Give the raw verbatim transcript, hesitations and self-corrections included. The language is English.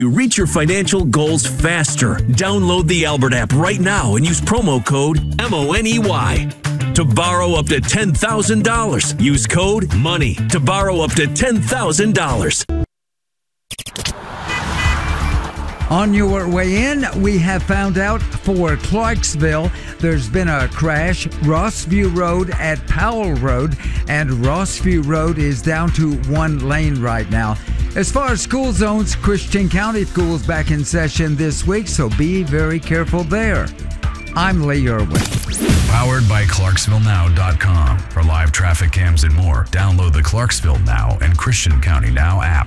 You reach your financial goals faster. Download the Albert app right now and use promo code M O N E Y to borrow up to ten thousand dollars. Use code MONEY to borrow up to ten thousand dollars. On your way in, we have found out for Clarksville, there's been a crash. Rossview Road at Powell Road, and Rossview Road is down to one lane right now. As far as school zones, Christian County schools back in session this week, so be very careful there. I'm Lee Irwin. Powered by Clarksville Now dot com. For live traffic cams and more, download the Clarksville Now and Christian County Now app.